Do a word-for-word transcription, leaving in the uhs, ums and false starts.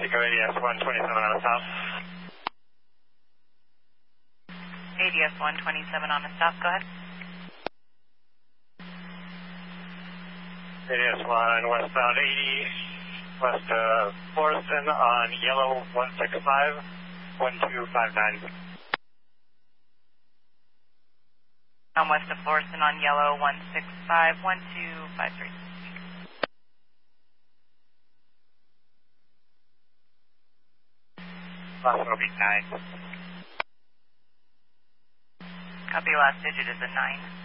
Chico A D S one twenty-seven on the stop. A D S one twenty-seven on the stop, go ahead. A D S one westbound eighty, west of Florissant on yellow one six five, one two five nine. On west of Florissant on yellow one six five, one two five three. Last one will be nine. Copy, last digit is a nine.